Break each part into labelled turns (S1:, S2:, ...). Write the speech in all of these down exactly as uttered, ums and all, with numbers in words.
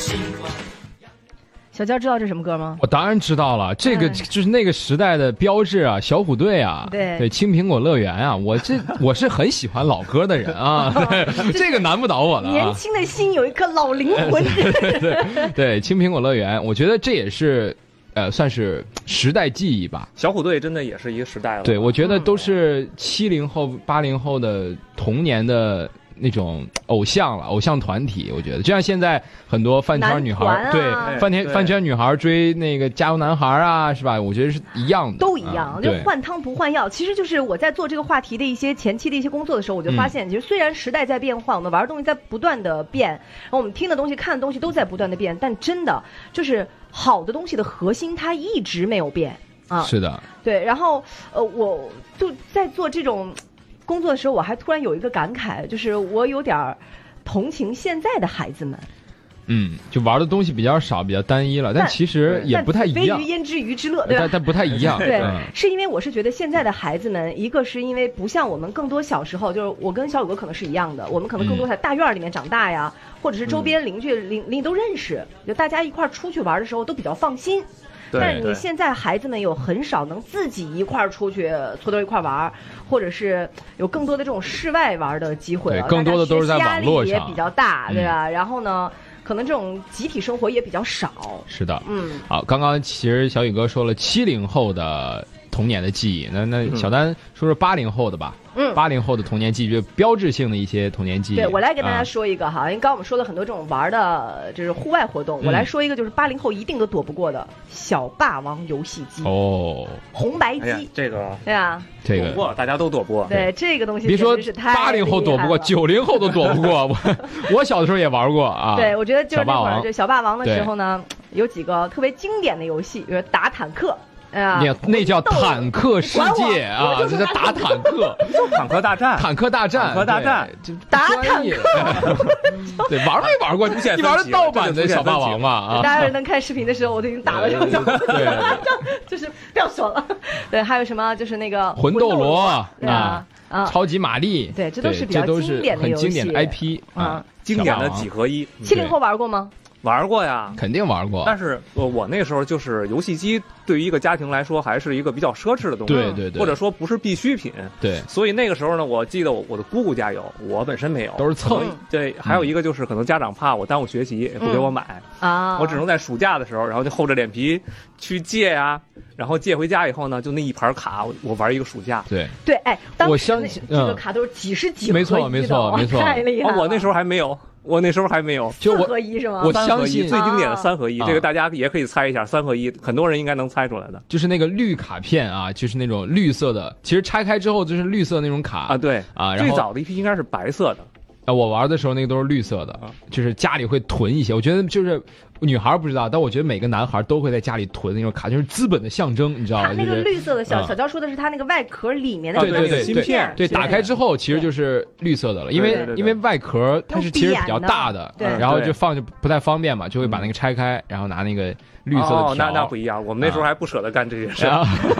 S1: 小娇知道这什么歌吗？
S2: 我当然知道了，这个就是那个时代的标志啊，小虎队啊，
S1: 对
S2: 对，青苹果乐园啊，我这我是很喜欢老歌的人啊，这个难不倒我的、啊。
S1: 年轻的心有一颗老灵魂。
S2: 对对对，青苹果乐园，我觉得这也是。呃，算是时代记忆吧。
S3: 小虎队真的也是一个时代了。
S2: 对，我觉得都是七零后、八零后的童年的那种偶像了，偶像团体。我觉得，就像现在很多饭圈女孩，
S1: 啊、
S2: 对饭圈饭圈女孩追那个加油男孩啊，是吧？我觉得是一样的，
S1: 都一样，
S2: 啊、
S1: 就换汤不换药。其实就是我在做这个话题的一些前期的一些工作的时候，我就发现，嗯、其实虽然时代在变化，我们玩的东西在不断的变，然后我们听的东西、看的东西都在不断的变，但真的就是。好的东西的核心它一直没有变啊，
S2: 是的，
S1: 对。然后呃，我就在做这种工作的时候，我还突然有一个感慨，就是我有点同情现在的孩子们。
S2: 嗯，就玩的东西比较少，比较单一了，但其实也不太一样。
S1: 非鱼焉知鱼之乐，对吧？
S2: 但但不太一样。
S1: 对，嗯、是因为我是觉得现在的孩子们，一个是因为不像我们更多小时候，就是我跟小宇哥可能是一样的，我们可能更多在大院里面长大呀，嗯、或者是周边邻居邻邻都认识，就大家一块出去玩的时候都比较放心。但是你现在孩子们有很少能自己一块出去搓堆一块玩，或者是有更多的这种室外玩的机会了。
S2: 对，更多的都是在网络上，
S1: 压力也比较大，对吧？嗯、然后呢？可能这种集体生活也比较少。
S2: 是的，
S1: 嗯，
S2: 好，刚刚其实小宇哥说了七零后的童年的记忆，那那小丹说说八零后的吧。嗯，八零后的童年记忆，就标志性的一些童年记忆。
S1: 对，我来给大家说一个哈，啊、因为刚刚我们说了很多这种玩的，就是户外活动。嗯、我来说一个，就是八零后一定都躲不过的小霸王游戏机。
S2: 哦，
S1: 红白机，
S3: 哎、这个
S1: 对啊，
S2: 这个
S3: 躲不过，大家都躲不过。
S1: 对，这个东西
S2: 别说
S1: 八
S2: 零后躲不过，九零后都躲不过。我我小的时候也玩过啊。
S1: 对，我觉得就是那会儿就小霸王的时候呢，有几个特别经典的游戏，比如打坦克。
S2: 啊，那叫坦克世界啊！这叫打坦克，
S3: 坦克大战，
S2: 坦克大战，
S3: 坦克大战，
S1: 打坦克。
S2: 对，玩没玩过？你玩的盗版的小霸王嘛？啊！
S1: 大家有人看视频的时候，我都已经打了这个。对，就是不要说了。对，还有什么？就是那个
S2: 魂斗罗啊，
S1: 啊，
S2: 超级玛丽，
S1: 对，这都是比较经典的游戏，
S2: 很经典的 I P 啊，
S3: 经典的几合一。
S1: 七零后玩过吗？
S3: 玩过呀，
S2: 肯定玩过。
S3: 但是我我那时候就是游戏机对于一个家庭来说还是一个比较奢侈的东西，
S2: 对对对，
S3: 或者说不是必需品。
S2: 对，
S3: 所以那个时候呢，我记得我我的姑姑家有，我本身没有，
S2: 都是蹭。
S3: 对，还有一个就是可能家长怕我耽误学习，不给我买
S1: 啊，
S3: 我只能在暑假的时候，然后就厚着脸皮去借呀，然后借回家以后呢，就那一盘卡我玩一个暑假。
S2: 对
S1: 对，哎，
S2: 我相信
S1: 这个卡都是几十几合一的，
S2: 没错没错没错，
S1: 太厉害了。
S3: 我那时候还没有。我那时候还没有，
S1: 就我合一是吗？
S2: 我相信
S3: 最经典的三合一，啊、这个大家也可以猜一下，三合一很多人应该能猜出来的，
S2: 就是那个绿卡片啊，就是那种绿色的，其实拆开之后就是绿色那种卡
S3: 啊，对
S2: 啊，
S3: 最早的一批应该是白色的。
S2: 啊，我玩的时候那个都是绿色的，就是家里会囤一些。我觉得就是女孩不知道，但我觉得每个男孩都会在家里囤那种卡，就是资本的象征，你知道吗？
S1: 它那个绿色的小小娇说的是它那个外壳里面的
S2: 对对对
S3: 芯片，
S2: 对，打开之后其实就是绿色的了，因为因为外壳它是其实比较大的，然后就放就不太方便嘛，就会把那个拆开，然后拿那个绿色的条。
S3: 哦，那那不一样，我们那时候还不舍得干这些事。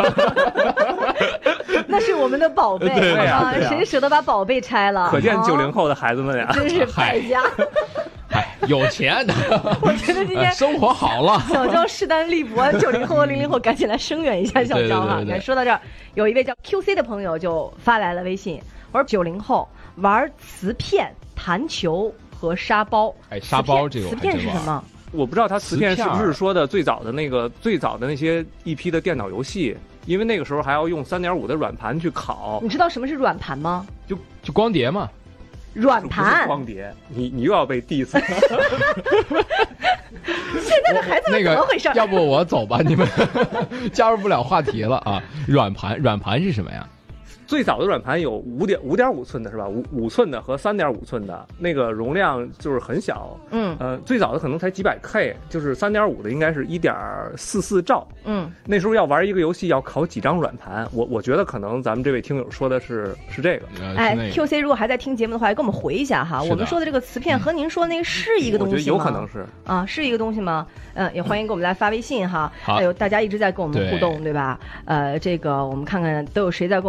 S1: 那是我们的宝贝啊！谁舍得把宝贝拆了？
S3: 可见九零后的孩子们呀，
S1: 真是败家。
S2: 哎，有钱的，
S1: 我觉得今天
S2: 生活好了。
S1: 小娇势单力薄，九零后和零零后赶紧来声援一下小娇哈！看说到这儿，有一位叫 Q C 的朋友就发来了微信，我说九零后玩磁片、弹球和沙包。
S2: 哎，沙包这个
S1: 磁片是什么？
S3: 我不知道它磁片是不是说的最早的那个最早的那些一批的电脑游戏，因为那个时候还要用 三点五 的软盘去拷。
S1: 你知道什么是软盘吗？
S2: 就就光碟嘛。
S1: 软盘
S3: 光碟，你你又要被 diss。
S1: 现在的孩子们怎么回事？
S2: 那个、要不我走吧，你们加入不了话题了啊。软盘，软盘是什么呀？
S3: 最早的软盘有五点五点五寸的是吧？五五寸的和三点五寸的，那个容量就是很小。
S1: 嗯，
S3: 呃，最早的可能才几百 K， 就是三点五的应该是一点四四兆。
S1: 嗯，
S3: 那时候要玩一个游戏要拷几张软盘，我我觉得可能咱们这位听友说的是是这个。
S1: 哎 ，Q C 如果还在听节目的话，也跟我们回一下哈。我们说的这个磁片和您说的那个是一个东西吗？
S3: 我觉得有可能是
S1: 啊，是一个东西吗？嗯，也欢迎给我们来发微信哈。
S2: 好，
S1: 还有大家一直在跟我们互动， 对, 对吧？呃，这个我们看看都有谁在跟我们说用。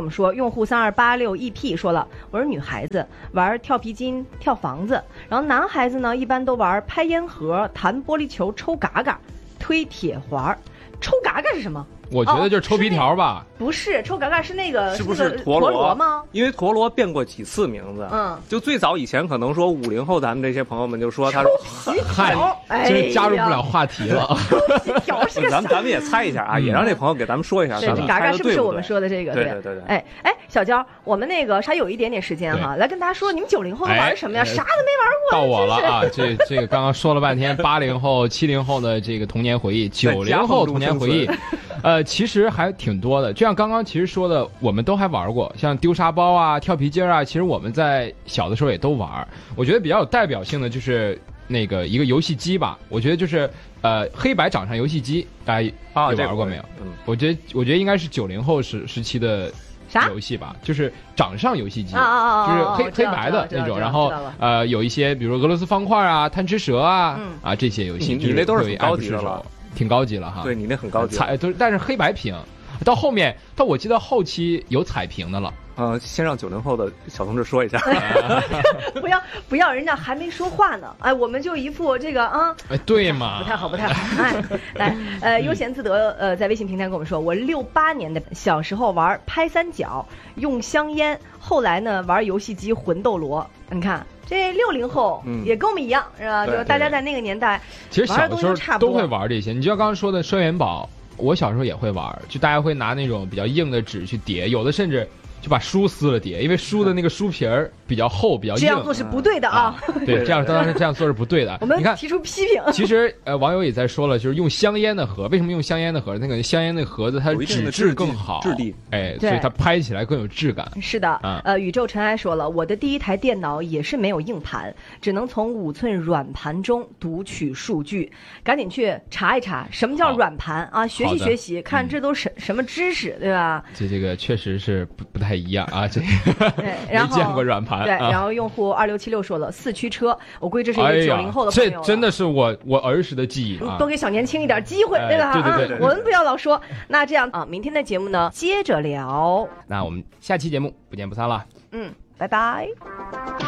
S1: 用户三二八六 E P 说了，我是女孩子，玩跳皮筋、跳房子，然后男孩子呢一般都玩拍烟盒、弹玻璃球、抽嘎嘎、推铁环。抽嘎嘎是什么？
S2: 我觉得就是抽皮条吧。
S1: 哦、不是，抽嘎嘎是那个
S3: 是不是
S1: 陀螺吗？
S3: 因为陀螺变过几次名字。嗯，就最早以前可能说五零后咱们这些朋友们就说他
S1: 是
S2: 嗨，真加入不了话题了。
S1: 条是个
S3: 咱们咱们也猜一下啊，也让这朋友给咱们说一下，
S1: 对，嘎嘎是不是我们说的这个？
S3: 对对对对。
S1: 哎哎，小娇，我们那个还有一点点时间哈，来跟大家说，你们九零后都玩什么呀？啥都没
S2: 玩过。到我了啊！这这个刚刚说了半天，八零后、七零后的这个童年回忆，九零后童年回忆。呃，其实还挺多的，就像刚刚其实说的，我们都还玩过，像丢沙包啊、跳皮筋啊，其实我们在小的时候也都玩。我觉得比较有代表性的就是那个一个游戏机吧，我觉得就是呃黑白掌上游戏机，大家有玩过没有？嗯，我觉得我觉得应该是九零后时时期的游戏吧，就是掌上游戏机，就是黑黑白的那种，然后呃有一些比如俄罗斯方块啊、贪吃蛇啊、嗯、啊这些游戏，
S3: 你那都是很高级的了。
S2: 挺高级了哈，
S3: 对你那很高级，
S2: 彩都但是黑白屏，到后面到我记得后期有彩屏的了。
S3: 呃，先让九零后的小同志说一下，
S1: 不要不要，人家还没说话呢，哎，我们就一副这个啊，
S2: 哎，对嘛，
S1: 不太好，不太好，哎，来，呃，悠闲自得，呃，在微信平台跟我们说，我六八年的，小时候玩拍三角，用香烟，后来呢玩游戏机魂斗罗，你看。这六零后也跟我们一样，嗯、是吧？就大家在那个年代，
S2: 其实小的时候都会玩这些。你就像刚刚说的双元宝，我小时候也会玩，就大家会拿那种比较硬的纸去叠，有的甚至就把书撕了叠，因为书的那个书皮儿比较厚，比较硬。
S1: 这样做是不对的啊！
S2: 啊对，这样当然这样做是不对的。
S1: 我们
S2: 你看
S1: 提出批评。
S2: 其实呃，网友也在说了，就是用香烟的盒，为什么用香烟的盒？那个香烟的盒子它纸质更好，
S3: 质地，
S2: 哎，所以它拍起来更有质感。
S1: 是的，啊、呃，宇宙尘埃说了，我的第一台电脑也是没有硬盘，只能从五寸软盘中读取数据。赶紧去查一查什么叫软盘啊，学习学习，看这都什、嗯、什么知识，对吧？
S2: 这这个确实是不不太一样啊，这。
S1: 对，然后
S2: 没见过软盘。
S1: 对，
S2: 啊、
S1: 然后用户二六七六说了四驱车，我估计这是一个九零后的朋友、
S2: 哎、这真的是我我儿时的记忆啊！
S1: 多给小年轻一点机会，
S2: 哎、
S1: 对吧？
S2: 对对 对, 对,
S1: 对，我们不要老说。那这样啊，明天的节目呢，接着聊。
S2: 那我们下期节目不见不散了。
S1: 嗯，拜拜。